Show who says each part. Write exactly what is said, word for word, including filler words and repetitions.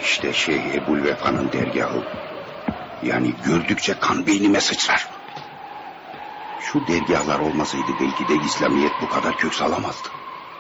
Speaker 1: İşte Şeyh Ebu'l-Vefa'nın dergahı. Yani gördükçe kan beynime sıçrar. Şu dergahlar olmasaydı belki de İslamiyet bu kadar kök salamazdı.